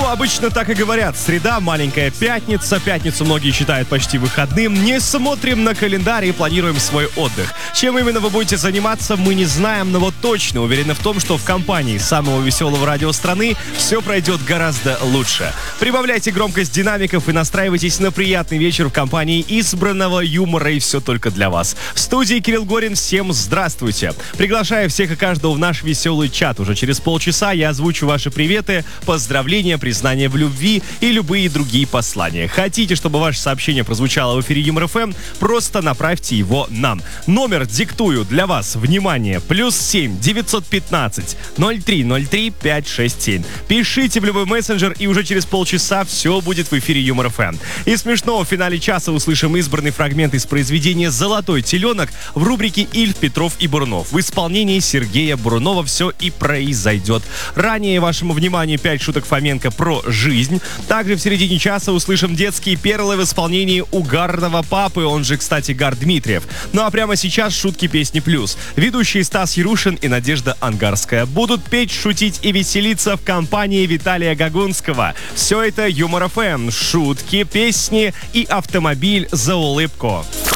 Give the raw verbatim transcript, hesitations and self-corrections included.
обычно так и говорят. Среда, маленькая пятница. Пятницу многие считают почти выходным. Не смотрим на календарь и планируем свой отдых. Чем именно вы будете заниматься, мы не знаем, но вот точно уверены в том, что в компании самого веселого радио страны все пройдет гораздо лучше. Прибавляйте громкость динамиков и настраивайтесь на приятный вечер в компании избранного юмора, и все только для вас. В студии Кирилл Горин. Всем здравствуйте. Приглашаю всех и каждого в наш веселый чат. Уже через полчаса я озвучу ваши приветы, поздравления, признания в любви и любые другие послания. Хотите, чтобы ваше сообщение прозвучало в эфире Юмор эф эм? Просто направьте его нам. Номер диктую для вас. Внимание. Плюс семь девятьсот пятнадцать ноль три ноль три пять шесть семь. Пишите в любой мессенджер, и уже через полчаса все будет в эфире Юмор эф эм. И смешно, в финале часа услышим избранный фрагмент из произведения «Золотой теленок» в рубрике «Ильф, Петров и Бурунов». В исполнении Сергея Бурунова все и произойдет. Ранее вашему вниманию пять шуток Фоменко про жизнь. Также в середине часа услышим детские перлы в исполнении угарного папы, он же, кстати, Гар Дмитриев. Ну а прямо сейчас шутки песни плюс. Ведущие Стас Ярушин и Надежда Ангарская будут петь, шутить и веселиться в компании Виталия Гагунского. Все это Юмор эф эм, шутки, песни и автомобиль за улыбку.